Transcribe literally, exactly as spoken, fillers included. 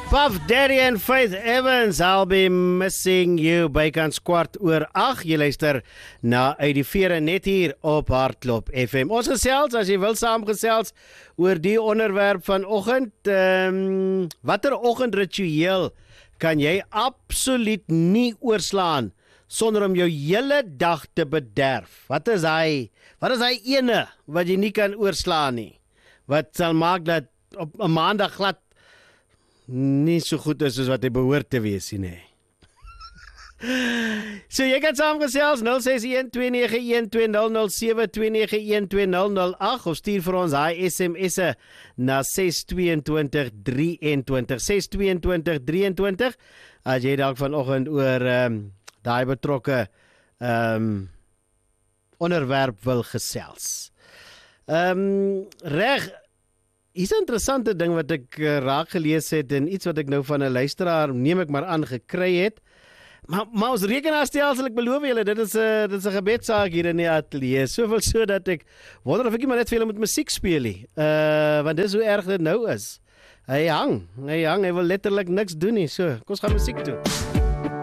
Puff Daddy en Faith Evans, I'll be missing you, bykans kwart oor ag. Jy luister na uit die vere net hier op Hartklop F M. Ons gesels, as jy wil saamgesels oor die onderwerp vanoggend. Um, watter oggendritueel kan jy absoluut nie oorslaan sonder om jou hele dag te bederf? Wat is hy? Wat is hy ene wat jy nie kan oorslaan nie? Wat sal maak dat op 'n maandag glad nie so goed is as wat hy behoort te wees nie. So jy kan saamgesels nul ses een twee nege een twee nul nul sewe twee nege een twee nul nul ag of stuur vir ons hy S M S'e na ses twee twee drie twee ses twee twee drie as jy dalk vanoggend oor um, daai betrokke um, onderwerp wil gesels. Um, reg, is 'n interessante ding wat ek uh, raak gelees het en iets wat ek nou van 'n luisteraar, neem ek maar aan, gekry het. Maar, maar ons rekenaarstelsel, ek beloof julle, dit is 'n uh, dit is 'n gebedsaak hier in die ateljee. Soveel so dat ek wonder of ek nie maar net vir julle moet musiek speel nie. Uh, want dis hoe erg dit nou is. Hy hang, hy hang, hy wil letterlik niks doen nie. So, kom ons gaan musiek toe.